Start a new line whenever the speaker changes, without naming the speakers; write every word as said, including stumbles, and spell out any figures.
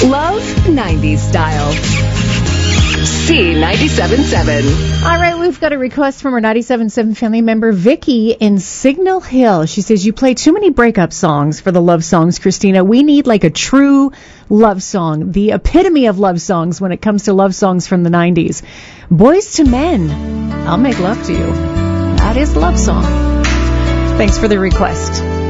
Love nineties style. C ninety-seven point seven.
All right, we've got a request from our ninety-seven point seven family member, Vicky in Signal Hill. She says, you play too many breakup songs for the love songs, Christina. We need like a true love song, the epitome of love songs when it comes to love songs from the nineties. Boys to Men, I'll Make Love to You. That is a love song. Thanks for the request.